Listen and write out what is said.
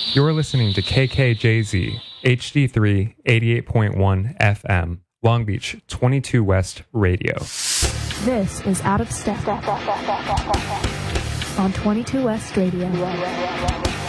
You're listening to KKJZ, HD3 88.1 FM, Long Beach 22 West Radio. This is Out of Step on 22 West Radio.